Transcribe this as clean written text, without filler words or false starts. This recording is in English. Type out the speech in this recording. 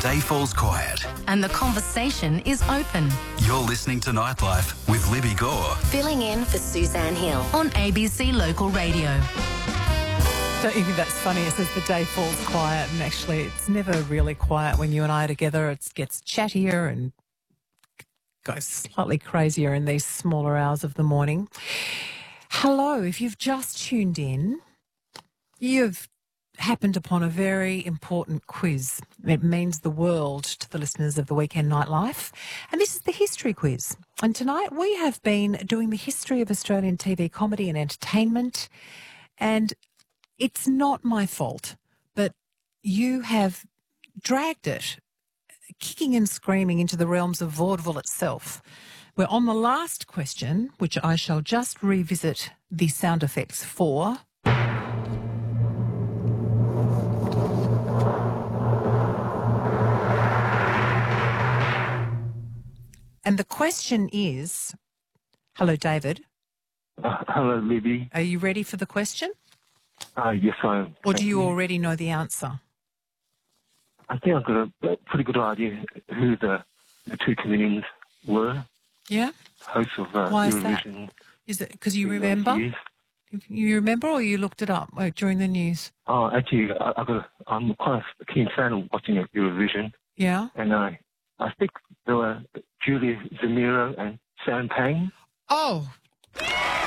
day falls quiet. And the conversation is open. You're listening to Nightlife with Libby Gore. Filling in for Suzanne Hill. On ABC Local Radio. Don't you think that's funny? It says the day falls quiet, and actually it's never really quiet when you and I are together. It gets chattier and goes slightly crazier in these smaller hours of the morning. Hello, if you've just tuned in, you've happened upon a very important quiz. It means the world to the listeners of the Weekend Nightlife. And this is the history quiz. And tonight we have been doing the history of Australian TV comedy and entertainment. And it's not my fault, but you have dragged it, kicking and screaming, into the realms of vaudeville itself. We're on the last question, which I shall just revisit the sound effects for. And the question is, hello, David. Hello, Libby. Are you ready for the question? Yes, I am. Or do you already know the answer? I think I've got a pretty good idea who the two comedians were. Yeah? Hosts of Why is that? Eurovision. Is it because you remember? You remember, or you looked it up during the news? Oh, actually, I'm quite a keen fan of watching Eurovision. Yeah? And I think there were Julia Zemiro and Sam Payne. Oh,